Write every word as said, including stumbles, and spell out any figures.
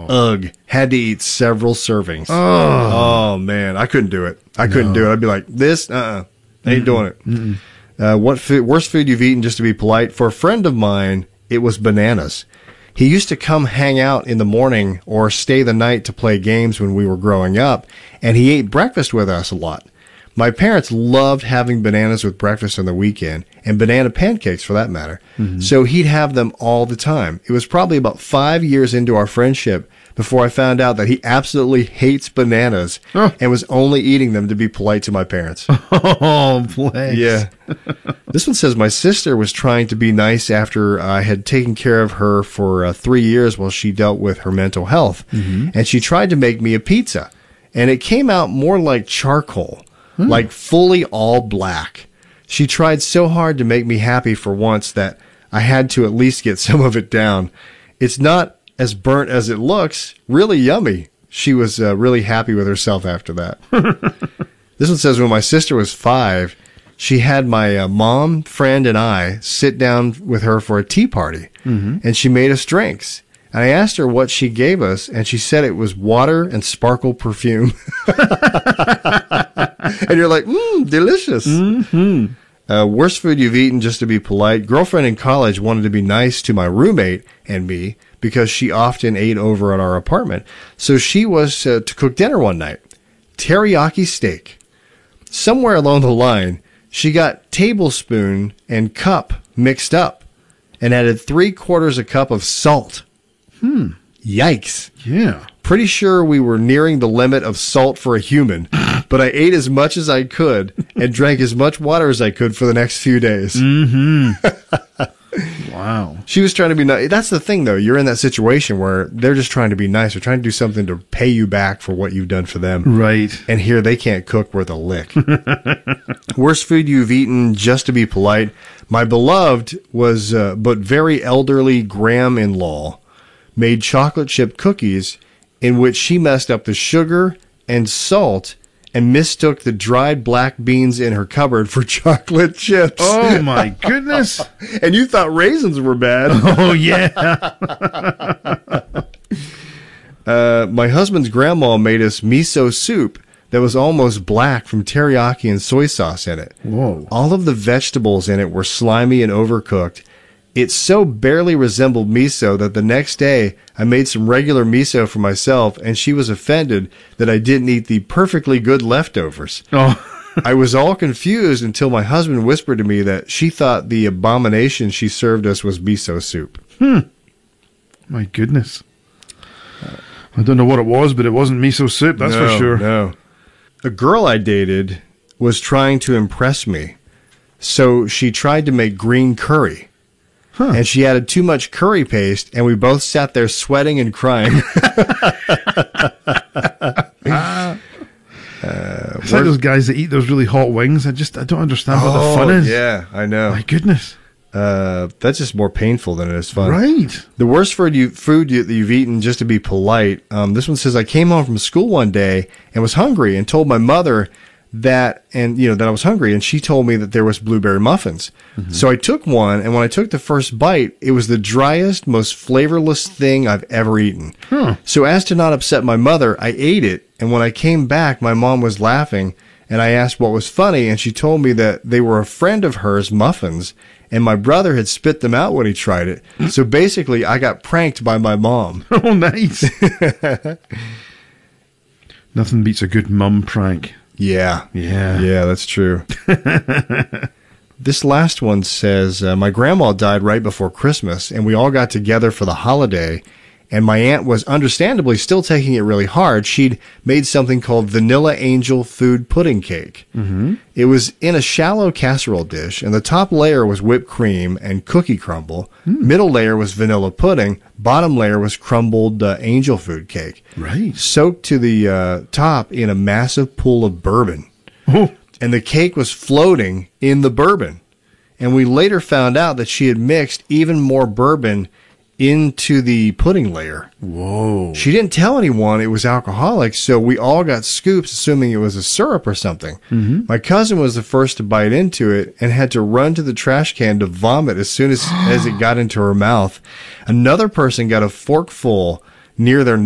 Ugh. Had to eat several servings. Oh. Oh, man. I couldn't do it. I couldn't No. do it. I'd be like, this? Uh-uh. I ain't Mm-mm. doing it. Mm-mm. Uh, what food, worst food you've eaten, just to be polite? For a friend of mine, it was bananas. He used to come hang out in the morning or stay the night to play games when we were growing up, and he ate breakfast with us a lot. My parents loved having bananas with breakfast on the weekend, and banana pancakes for that matter. Mm-hmm. So he'd have them all the time. It was probably about five years into our friendship before I found out that he absolutely hates bananas Oh. and was only eating them to be polite to my parents. Oh, bless. Yeah. This one says, my sister was trying to be nice after I had taken care of her for uh, three years while she dealt with her mental health. Mm-hmm. And she tried to make me a pizza. And it came out more like charcoal, like fully all black. She tried so hard to make me happy for once that I had to at least get some of it down. It's not as burnt as it looks. Really yummy. She was uh, really happy with herself after that. This one says, when my sister was five, she had my uh, mom, friend, and I sit down with her for a tea party, Mm-hmm. and she made us drinks. And I asked her what she gave us, and she said it was water and sparkle perfume. And you're like, mmm, delicious. Mm-hmm. Uh, worst food you've eaten, just to be polite. Girlfriend in college wanted to be nice to my roommate and me because she often ate over at our apartment. So she was uh, to cook dinner one night. Teriyaki steak. Somewhere along the line, she got tablespoon and cup mixed up and added three quarters a cup of salt. Hmm. Yikes. Yeah. Pretty sure we were nearing the limit of salt for a human, but I ate as much as I could and drank as much water as I could for the next few days. Mm-hmm. Wow. She was trying to be nice. That's the thing, though. You're in that situation where they're just trying to be nice. They're trying to do something to pay you back for what you've done for them. Right. And here they can't cook worth a lick. Worst food you've eaten, just to be polite. My beloved was, uh, but very elderly Graham-in-law made chocolate chip cookies in which she messed up the sugar and salt and mistook the dried black beans in her cupboard for chocolate chips. Oh, my goodness. And you thought raisins were bad. Oh, yeah. uh, my husband's grandma made us miso soup that was almost black from teriyaki and soy sauce in it. Whoa. All of the vegetables in it were slimy and overcooked. It so barely resembled miso that the next day I made some regular miso for myself, and she was offended that I didn't eat the perfectly good leftovers. Oh. I was all confused until my husband whispered to me that she thought the abomination she served us was miso soup. Hmm. My goodness. I don't know what it was, but it wasn't miso soup, that's no, for sure. No. A girl I dated was trying to impress me, so she tried to make green curry. Huh. And she added too much curry paste, and we both sat there sweating and crying. uh, it's like those guys that eat those really hot wings. I just I don't understand what oh, the fun is. Yeah, I know. My goodness. Uh, that's just more painful than it is fun. Right. The worst food, you, food you, that you've eaten, just to be polite. Um, this one says, I came home from school one day and was hungry and told my mother that, and you know, that I was hungry, and she told me that there was blueberry muffins. Mm-hmm. So I took one, and when I took the first bite, it was the driest, most flavorless thing I've ever eaten. Huh. So as to not upset my mother, I ate it, and when I came back, my mom was laughing, and I asked what was funny, and she told me that they were a friend of hers muffins, and my brother had spit them out when he tried it. So basically, I got pranked by my mom. Oh, nice. Nothing beats a good mum prank. Yeah. Yeah. Yeah, that's true. This last one says, uh, my grandma died right before Christmas, and we all got together for the holiday, and my aunt was understandably still taking it really hard. She'd made something called Vanilla Angel Food Pudding Cake. Mm-hmm. It was in a shallow casserole dish, and the top layer was whipped cream and cookie crumble. Mm. Middle layer was vanilla pudding. Bottom layer was crumbled uh, angel food cake. Right. Soaked to the uh, top in a massive pool of bourbon. Oh. And the cake was floating in the bourbon. And we later found out that she had mixed even more bourbon into the pudding layer. Whoa. She didn't tell anyone it was alcoholic, so we all got scoops assuming it was a syrup or something. Mm-hmm. My cousin was the first to bite into it and had to run to the trash can to vomit as soon as, as it got into her mouth. Another person got a forkful near their